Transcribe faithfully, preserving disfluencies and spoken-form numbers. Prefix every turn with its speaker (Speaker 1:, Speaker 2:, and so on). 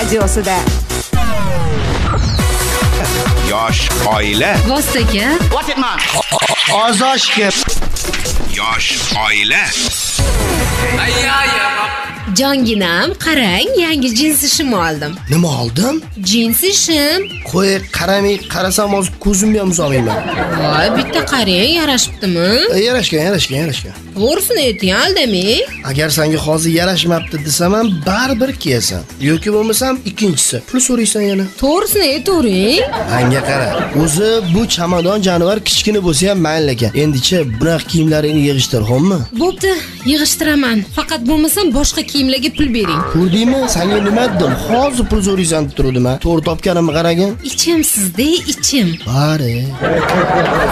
Speaker 1: radiosida.
Speaker 2: Yosh oila.
Speaker 3: Vostaga.
Speaker 4: What it man?
Speaker 5: Ozoshga.
Speaker 2: Yosh oila.
Speaker 3: Jonginam, qarang, yangi jinsi shim oldim.
Speaker 5: Nima oldim?
Speaker 3: Jinsi shim.
Speaker 5: Qo'y, qaramay, qarasam hozir ko'zimni ham uzolmayman.
Speaker 3: Voy, bitta qarang, yarashibdimi?
Speaker 5: E, yarashgan, yarashgan, yarashgan.
Speaker 3: To'g'risini ayting, aldami?
Speaker 5: Agar senga hozir yarashmabdi desam ham baribir kiyasan. Yoki bo'lmasam ikkinchisi. Pul so'raysan yana.
Speaker 3: To'g'risini aytavering.
Speaker 5: Menga qara. O'zi bu chamadon jonivar kichkina bo'lsa ham mayli ekan. Endicha bunaqa kiyimlaringni yig'ishtir, xo'pmi?
Speaker 3: Bo'pti, yig'ishtiraman. Faqat bo'lmasam boshqa kiyimlarga pul bering.
Speaker 5: Ko'rdingmi? Senga nima dedim? Hozir pul so'raysan deb turdim-a. To'g'ri topganimni qaragin.
Speaker 3: Ichim sizda, ichim.
Speaker 5: Bari.